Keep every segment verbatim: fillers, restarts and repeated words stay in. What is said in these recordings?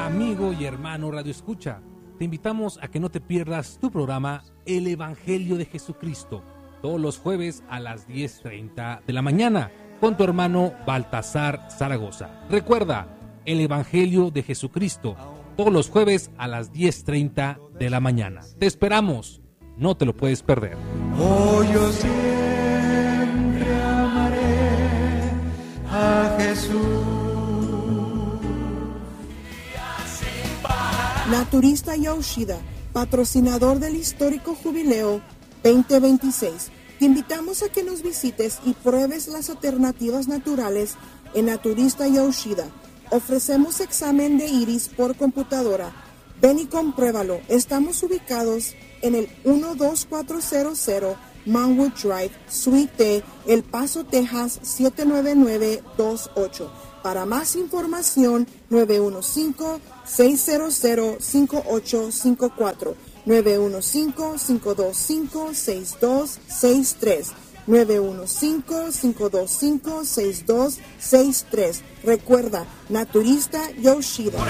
amigo y hermano Radio Escucha. Te invitamos a que no te pierdas tu programa El Evangelio de Jesucristo, todos los jueves a las diez treinta de la mañana, con tu hermano Baltasar Zaragoza. Recuerda, El Evangelio de Jesucristo, todos los jueves a las diez treinta de la mañana. Te esperamos, no te lo puedes perder. Oh, yo siempre amaré a Jesús. Naturista Yoshida, patrocinador del histórico Jubileo veinte veintiséis. Te invitamos a que nos visites y pruebes las alternativas naturales en Naturista Yoshida. Ofrecemos examen de iris por computadora. Ven y compruébalo. Estamos ubicados en el uno dos cuatro cero cero Manwood Drive, Suite D, El Paso, Texas siete nueve nueve dos ocho. Para más información, nueve uno cinco, seis cero cero, cinco ocho cinco cuatro, nueve uno cinco, cinco dos cinco, seis dos seis tres, nueve uno cinco, cinco dos cinco, seis dos seis tres. Recuerda, Naturista Yoshida.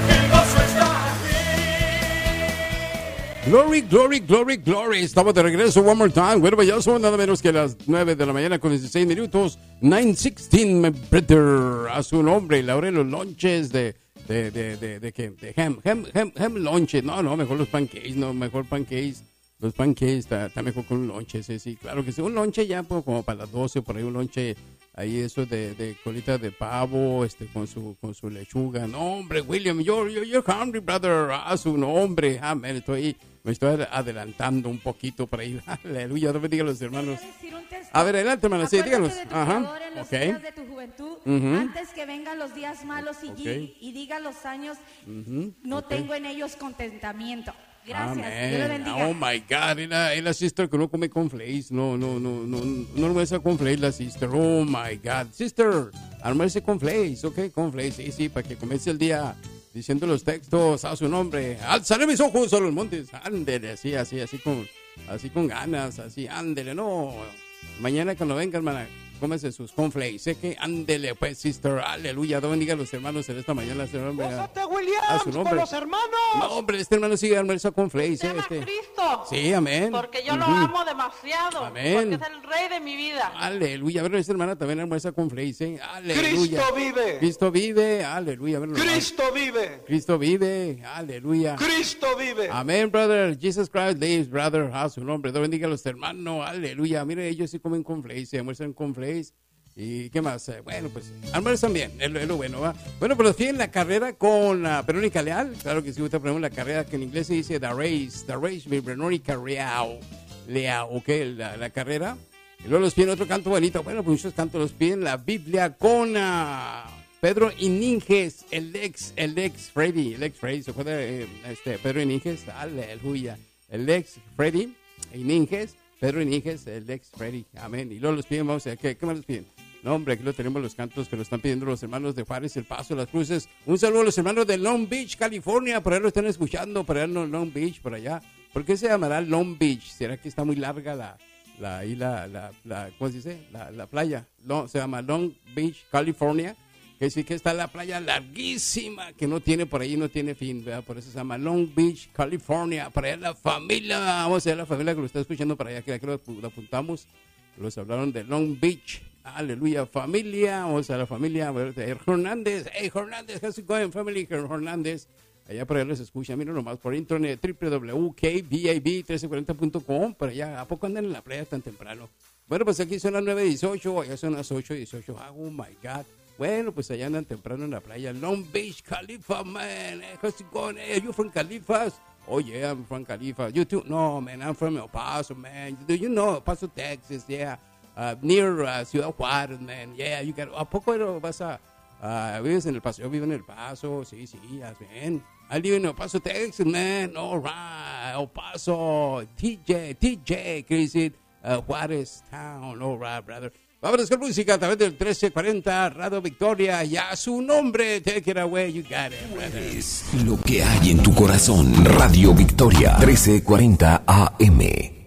Glory, glory, glory, glory. Estamos de regreso one more time. Bueno, ya son nada menos que las nueve de la mañana con dieciséis minutos. nueve dieciséis, my brother. A su nombre, Laurel, los lonches de... De, de, de, de, de, de ham, ham, ham, ham lonches. No, no, mejor los pancakes, no, mejor pancakes. Los pancakes está, está mejor con un lonche, sí, sí. Claro que sí, un lonche ya pues, como para las doce, por ahí un lonche... Ahí eso de, de colita de pavo, este, con su, con su lechuga. No, hombre, William, you're, you're, you're hungry, brother. A su nombre. Amén, estoy... Me estoy adelantando un poquito por ahí. Aleluya, no me digan los hermanos. A ver, adelante, hermano, sí, díganos. Ajá. En los okay. días de tu juventud, uh-huh. antes que vengan los días malos y, okay. y, y diga los años, uh-huh. no okay. tengo en ellos contentamiento. Gracias, Amen. Dios le bendiga. Oh my God, es la, es la sister que no come cornflakes. No, no, no, no, no no hace cornflakes la sister. Oh my God, sister, almuerce cornflakes, ok, cornflakes, sí, sí, para que comience el día diciendo los textos a su nombre. Alzaré mis ojos a los montes, ándele, así, así, así con, así con ganas, así, ándele, no. Mañana cuando venga, hermana, cómese sus cornflakes, sé que ándele, pues, sister, aleluya, Dios bendiga a los hermanos en esta mañana, este nombre. ¡Gózate, William, a su nombre. Con los hermanos! No, hombre, este hermano sigue almuerzo cornflakes, Se llama este. Cristo. Sí, amén. Porque yo uh-huh. lo amo demasiado. Amén. Porque es el rey de mi vida. Aleluya, a ver, esta hermana también almuerza cornflakes, ¿eh? Aleluya. Cristo vive. Cristo vive, aleluya. Ver, Cristo vive. Cristo vive, aleluya. Cristo vive. Amén, brother. Jesus Christ lives, brother. A su nombre. Dios bendiga a los hermanos, aleluya. Mire, ellos sí comen cornflakes, se almuerzan cornflakes. ¿Y qué más? Eh, bueno, pues almuerzan bien, es lo, es lo bueno, ¿va? Bueno, pero tienen la carrera con uh, Verónica Leal. Claro que sí, usted ponemos la carrera que en inglés se dice The Race, The Race with Verónica Leal. Leal, ok, la, la carrera. Y luego los piden otro canto bonito. Bueno, pues muchos cantos los piden. La Biblia con uh, Pedro Ininges, el ex, el ex Freddy, el ex Freddy, ¿se acuerda? Eh, este, Pedro Ininges, aleluya. El ex Freddy Ininges, Pedro Ininges, el ex Freddy, amén. Y luego los piden, vamos a ver, ¿qué, qué más los piden? No, hombre, aquí lo tenemos los cantos que lo están pidiendo los hermanos de Juárez, El Paso, Las Cruces. Un saludo a los hermanos de Long Beach, California. Por ahí lo están escuchando, por allá en Long Beach, por allá. ¿Por qué se llamará Long Beach? ¿Será que está muy larga la, la, ahí la, la, la ¿cómo se dice? La, la playa. Long, se llama Long Beach, California. Que sí que está la playa larguísima, que no tiene por ahí, no tiene fin, ¿verdad? Por eso se llama Long Beach, California. Por allá la familia, vamos a ver la familia que lo está escuchando para allá, que aquí lo, lo apuntamos. Los hablaron de Long Beach. Aleluya, familia, vamos a la familia Hernández, hey Hernández, how's it going, family Hernández, allá por allá les escucha, miren nomás por internet, doble u doble u doble u punto k v a b trece cuarenta punto com, por allá, ¿a poco andan en la playa tan temprano? Bueno, pues aquí son las nueve dieciocho, allá son las ocho dieciocho, oh my God, bueno, pues allá andan temprano en la playa, Long Beach, Califa, man, how's it going, hey, you from Califas? Oh yeah, I'm from Califa, you too? No, man, I'm from El Paso, man, do you know El Paso, Texas, yeah. Uh, near uh, Ciudad Juárez, man. Yeah, you got. ¿A poco vas a uh, vives en El Paso? Yo vivo en El Paso, sí, sí, man. I live in El Paso, Texas, man. All right, El Paso, T J, T J, que dice uh, Juárez Town. All right, brother. Vamos a buscar música a través del trece cuarenta Radio Victoria. Ya su nombre, take it away, you got it, brother. Es lo que hay en tu corazón. Radio Victoria, trece cuarenta A M.